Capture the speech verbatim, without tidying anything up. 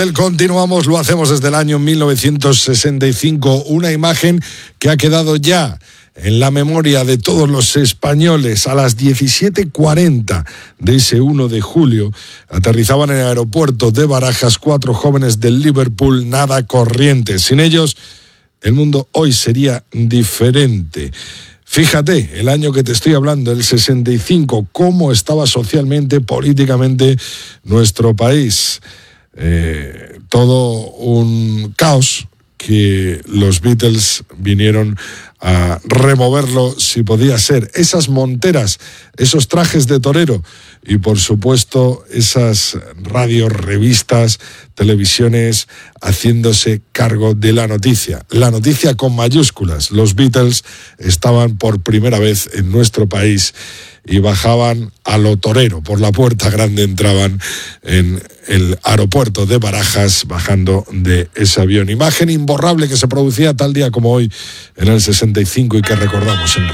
Continuamos, lo hacemos desde el año mil novecientos sesenta y cinco, una imagen que ha quedado ya en la memoria de todos los españoles. A las diecisiete cuarenta de ese uno de julio aterrizaban en el aeropuerto de Barajas cuatro jóvenes del Liverpool nada corrientes. Sin ellos, el mundo hoy sería diferente. Fíjate, el año que te estoy hablando, el sesenta y cinco, cómo estaba socialmente, políticamente nuestro país. Eh, todo un caos que los Beatles vinieron a removerlo si podía ser. Esas monteras, esos trajes de torero y por supuesto esas radios, revistas, televisiones haciéndose cargo de la noticia. La noticia con mayúsculas. Los Beatles estaban por primera vez en nuestro país y bajaban a lo torero. Por la puerta grande entraban en el aeropuerto de Barajas bajando de ese avión. Imagen imborrable que se producía tal día como hoy en el sesenta y cinco y que recordamos en